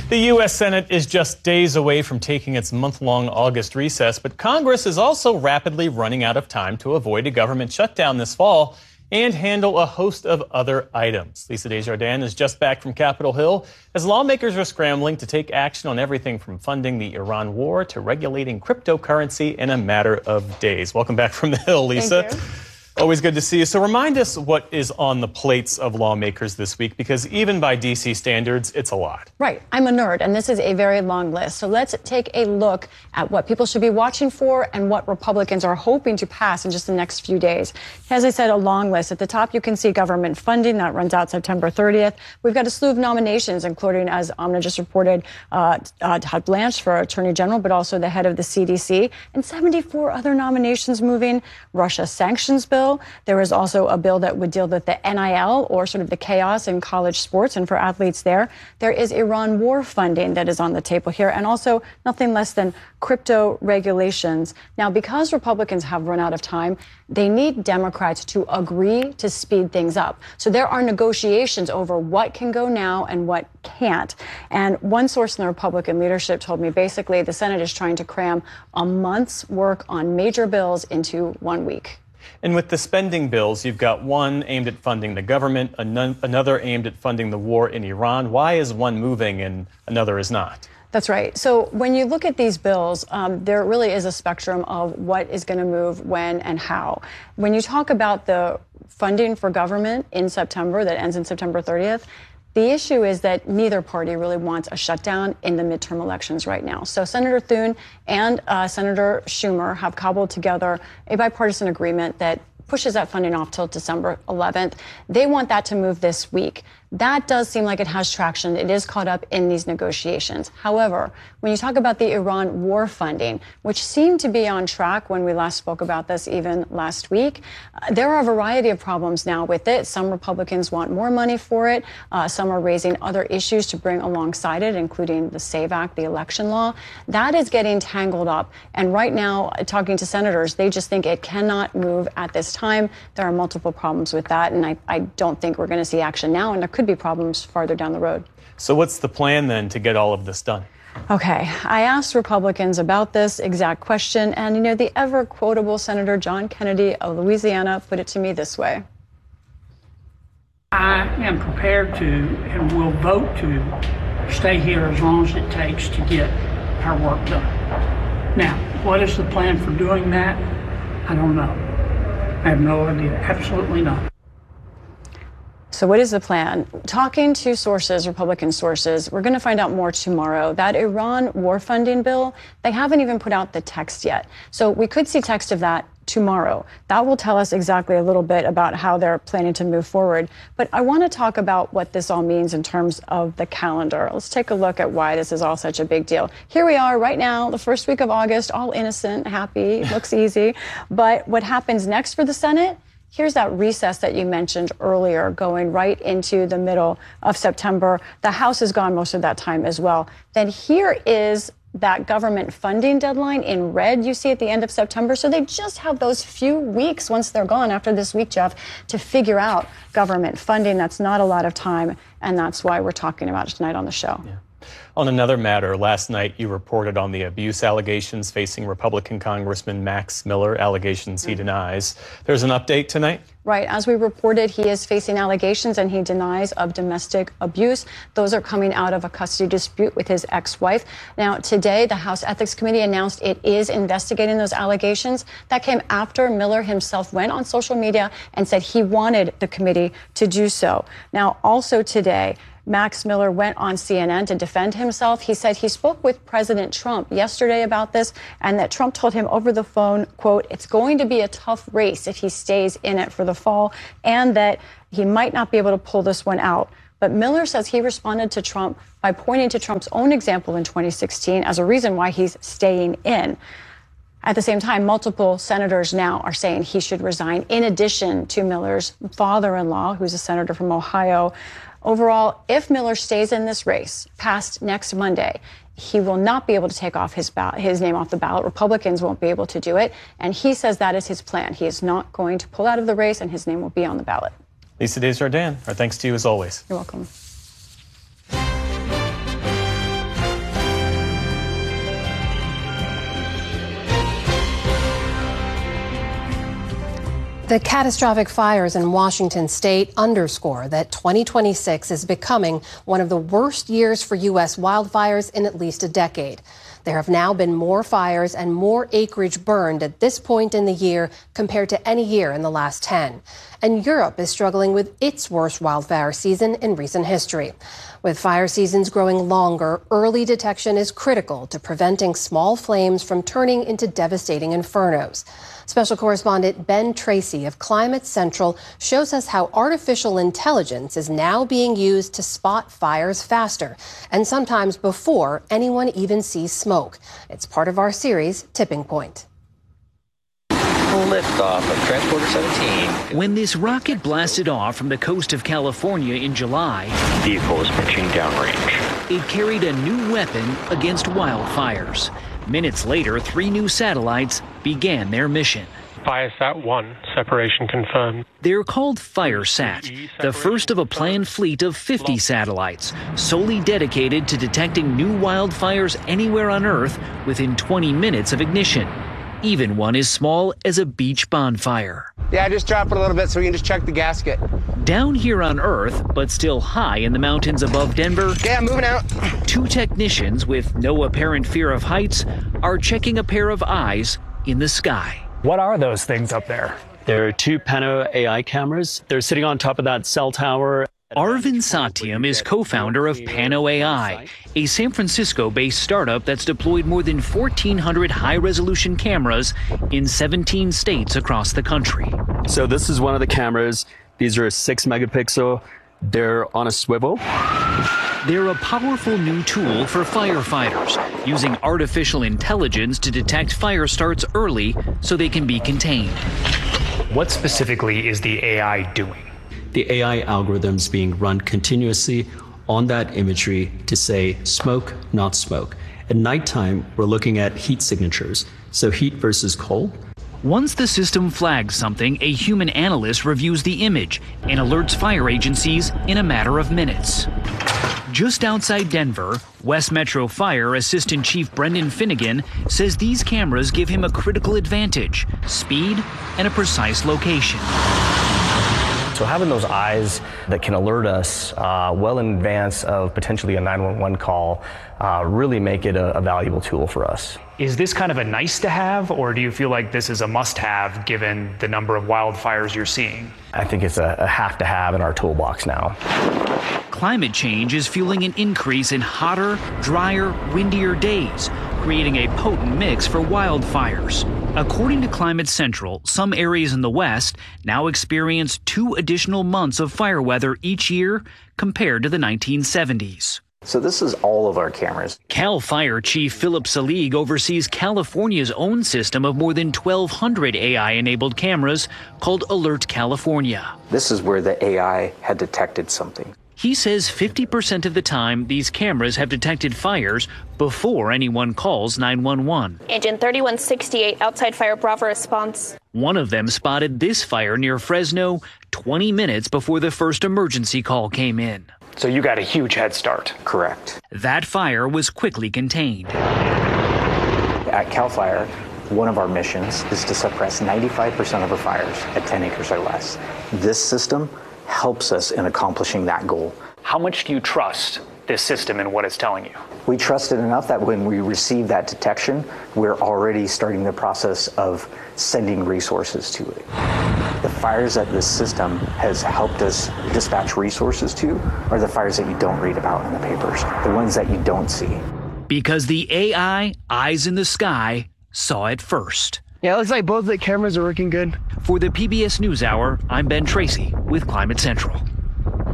The U.S. Senate is just days away from taking its month-long August recess, but Congress is also rapidly running out of time to avoid a government shutdown this fall and handle a host of other items. Lisa Desjardins is just back from Capitol Hill as lawmakers are scrambling to take action on everything from funding the Iran war to regulating cryptocurrency in a matter of days. Welcome back from the Hill, Lisa. Thank you. Always good to see you. So remind us what is on the plates of lawmakers this week, because even by D.C. standards, it's a lot. Right. I'm a nerd, and this is a very long list. So let's take a look at what people should be watching for and what Republicans are hoping to pass in just the next few days. As I said, a long list. At the top, you can see government funding. That runs out September 30th. We've got a slew of nominations, including, as Amna just reported, Todd Blanche for Attorney General, but also the head of the CDC, and 74 other nominations moving. Russia sanctions bill. There is also a bill that would deal with the NIL, or sort of the chaos in college sports and for athletes there. There is Iran war funding that is on the table here, and also nothing less than crypto regulations. Now, because Republicans have run out of time, they need Democrats to agree to speed things up. So there are negotiations over what can go now and what can't. And one source in the Republican leadership told me basically the Senate is trying to cram a month's work on major bills into 1 week. And with the spending bills, you've got one aimed at funding the government, another aimed at funding the war in Iran. Why is one moving and another is not? That's right. So when you look at these bills, there really is a spectrum of what is going to move when and how. When you talk about the funding for government in September that ends in September 30th, the issue is that neither party really wants a shutdown in the midterm elections right now. So Senator Thune and Senator Schumer have cobbled together a bipartisan agreement that pushes that funding off till December 11th. They want that to move this week. That does seem like it has traction. It is caught up in these negotiations. However, when you talk about the Iran war funding, which seemed to be on track when we last spoke about this even last week, there are a variety of problems now with it. Some Republicans want more money for it. Some are raising other issues to bring alongside it, including the SAVE Act, the election law. That is getting tangled up. And right now, talking to senators, they just think it cannot move at this time. There are multiple problems with that, and I don't think we're going to see action now, and there could be problems farther down the road. So what's the plan then to get all of this done? Okay, I asked Republicans about this exact question, and the ever quotable Senator John Kennedy of Louisiana put it to me this way. I am prepared to and will vote to stay here as long as it takes to get our work done. Now, what is the plan for doing that? I don't know. I have no idea. Absolutely none. So what is the plan? Talking to sources, Republican sources, we're going to find out more tomorrow. That Iran war funding bill, they haven't even put out the text yet. So we could see text of that tomorrow. That will tell us exactly a little bit about how they're planning to move forward. But I want to talk about what this all means in terms of the calendar. Let's take a look at why this is all such a big deal. Here we are right now, the first week of August, all innocent, happy, looks easy. But what happens next for the Senate? Here's that recess that you mentioned earlier, going right into the middle of September. The House is gone most of that time as well. Then here is that government funding deadline in red you see at the end of September. So they just have those few weeks once they're gone after this week, Jeff, to figure out government funding. That's not a lot of time, and that's why we're talking about it tonight on the show. Yeah. On another matter, last night you reported on the abuse allegations facing Republican Congressman Max Miller, allegations he denies. There's an update tonight? Right. As we reported, he is facing allegations and he denies of domestic abuse. Those are coming out of a custody dispute with his ex-wife. Now, today, the House Ethics Committee announced it is investigating those allegations. That came after Miller himself went on social media and said he wanted the committee to do so. Now, also today, Max Miller went on CNN to defend himself. He said he spoke with President Trump yesterday about this, and that Trump told him over the phone, quote, it's going to be a tough race if he stays in it for the fall, and that he might not be able to pull this one out. But Miller says he responded to Trump by pointing to Trump's own example in 2016 as a reason why he's staying in. At the same time, multiple senators now are saying he should resign, in addition to Miller's father-in-law, who's a senator from Ohio. Overall, if Miller stays in this race past next Monday, he will not be able to take off his name off the ballot. Republicans won't be able to do it. And he says that is his plan. He is not going to pull out of the race, and his name will be on the ballot. Lisa Desjardins, our thanks to you as always. You're welcome. The catastrophic fires in Washington state underscore that 2026 is becoming one of the worst years for U.S. wildfires in at least a decade. There have now been more fires and more acreage burned at this point in the year compared to any year in the last 10. And Europe is struggling with its worst wildfire season in recent history. With fire seasons growing longer, early detection is critical to preventing small flames from turning into devastating infernos. Special correspondent Ben Tracy of Climate Central shows us how artificial intelligence is now being used to spot fires faster, and sometimes before anyone even sees smoke. It's part of our series, Tipping Point. Liftoff of Transporter 17. When this rocket blasted off from the coast of California in July, the vehicle was pitching downrange. It carried a new weapon against wildfires. Minutes later, 3 new satellites began their mission. Biosat-1, separation confirmed. They're called FireSat, the first of a planned fleet of 50 satellites, solely dedicated to detecting new wildfires anywhere on Earth within 20 minutes of ignition. Even one as small as a beach bonfire. Yeah, just drop it a little bit so we can just check the gasket. Down here on Earth, but still high in the mountains above Denver. Yeah, moving out. 2 technicians with no apparent fear of heights are checking a pair of eyes in the sky. What are those things up there? There are 2 Pano AI cameras. They're sitting on top of that cell tower. Arvind Satyam is co-founder of Pano AI, a San Francisco-based startup that's deployed more than 1,400 high-resolution cameras in 17 states across the country. So this is one of the cameras. These are 6 megapixel. They're on a swivel. They're a powerful new tool for firefighters, using artificial intelligence to detect fire starts early so they can be contained. What specifically is the AI doing? The AI algorithms being run continuously on that imagery to say smoke, not smoke. At nighttime, we're looking at heat signatures, so heat versus cold. Once the system flags something, a human analyst reviews the image and alerts fire agencies in a matter of minutes. Just outside Denver, West Metro Fire Assistant Chief Brendan Finnegan says these cameras give him a critical advantage: speed and a precise location. So having those eyes that can alert us well in advance of potentially a 911 call really make it a valuable tool for us. Is this kind of a nice to have, or do you feel like this is a must have given the number of wildfires you're seeing? I think it's a have to have in our toolbox now. Climate change is fueling an increase in hotter, drier, windier days, creating a potent mix for wildfires. According to Climate Central, some areas in the West now experience 2 additional months of fire weather each year compared to the 1970s. So this is all of our cameras. CAL FIRE Chief Philip Salig oversees California's own system of more than 1,200 AI-enabled cameras called Alert California. This is where the AI had detected something. He says 50% of the time these cameras have detected fires before anyone calls 911. Agent 3168 outside Fire Bravo response. One of them spotted this fire near Fresno 20 minutes before the first emergency call came in. So you got a huge head start. Correct. That fire was quickly contained. At CAL FIRE, one of our missions is to suppress 95% of our fires at 10 acres or less. This system helps us in accomplishing that goal. How much do you trust this system and what it's telling you? We trust it enough that when we receive that detection, we're already starting the process of sending resources to it. The fires that this system has helped us dispatch resources to are the fires that you don't read about in the papers, the ones that you don't see. Because the AI, eyes in the sky, saw it first. Yeah, it looks like both the cameras are working good. For the PBS NewsHour, I'm Ben Tracy with Climate Central.